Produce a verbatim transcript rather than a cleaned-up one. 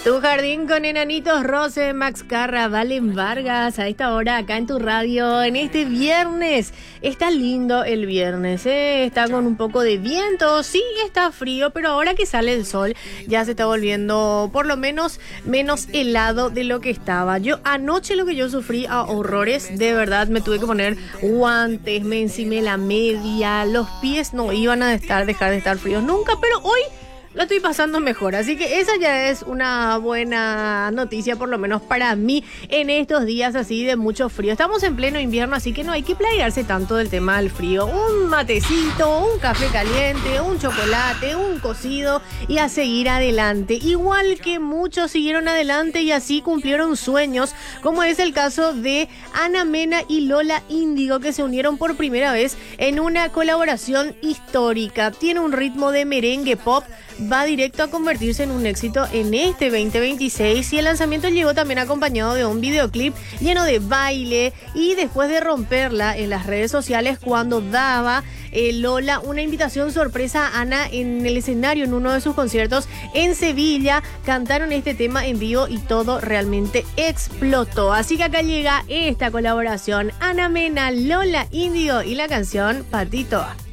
Tu jardín con enanitos, Rose, Max Carra, Valen Vargas, a esta hora acá en tu radio, en este viernes. Está lindo el viernes, ¿eh? Está con un poco de viento, sí está frío, pero ahora que sale el sol ya se está volviendo por lo menos menos helado de lo que estaba. Yo anoche lo que yo sufrí a horrores, de verdad, me tuve que poner guantes, me encimé la media, los pies no iban a estar, dejar de estar fríos nunca, pero hoy lo estoy pasando mejor, así que esa ya es una buena noticia, por lo menos para mí, en estos días así de mucho frío. Estamos en pleno invierno, así que no hay que plagarse tanto del tema del frío. Un matecito, un café caliente, un chocolate, un cocido y a seguir adelante. Igual que muchos siguieron adelante y así cumplieron sueños, como es el caso de Ana Mena y Lola Índigo, que se unieron por primera vez en una colaboración histórica. Tiene un ritmo de merengue pop, va directo a convertirse en un éxito en este veinte veintiséis y el lanzamiento llegó también acompañado de un videoclip lleno de baile y después de romperla en las redes sociales cuando daba eh, Lola una invitación sorpresa a Ana en el escenario en uno de sus conciertos en Sevilla, cantaron este tema en vivo y todo realmente explotó. Así que acá llega esta colaboración, Ana Mena, Lola Índigo y la canción Patito.